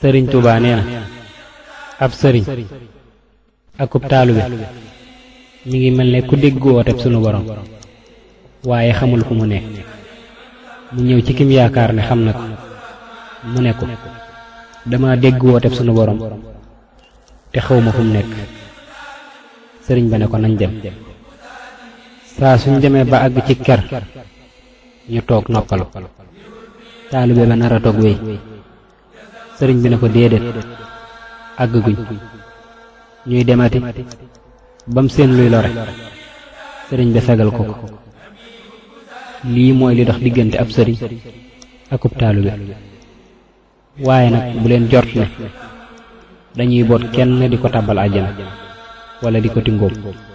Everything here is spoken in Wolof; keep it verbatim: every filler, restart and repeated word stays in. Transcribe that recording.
sëriñ Tuubaa nee na ab sëriñ akub taalube mi ngi mel ne ku dégg wooteb sunu borom waaye xamul fu mu nekk mu ñëw ci kim yaakaar ne xam na ko mu ne ko dama dégg wooteb sunu borom te xawma fu mu nekk sëriñ ba ne ko nañ dem saa suñ demee ba àgg ci ker ñu toog noppalu taalube ba nar a toog wéy sëriñ bi ne ko déedéet àgg guñ ñuy demati bam seen luy lore sëriñ bi fegal ko ko lii mooy li dox diggante ab sëriñ akub taalube waaye nag bu leen jort ne dañuy boot kenn di ko tàbbal àjjana wala di ko tingóom